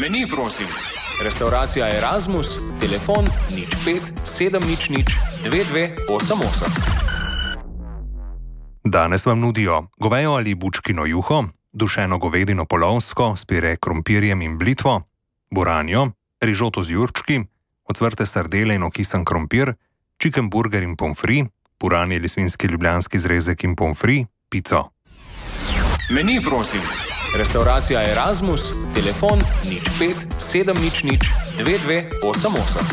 Meni, prosim. Restauracija Erasmus, telefon 05 700 2288. Danes vam nudijo govejo ali bučkino juho, dušeno govedino polovsko s pire krompirjem in blitvo, buranjo, rižoto z jurčki, ocvrte sardele in okisen krompir, chicken burger in pomfri, purani ali svinjski ljubljanski zrezek in pomfri, pico. Meni, prosim. Restauracija Erasmus, telefon 05 700 2288.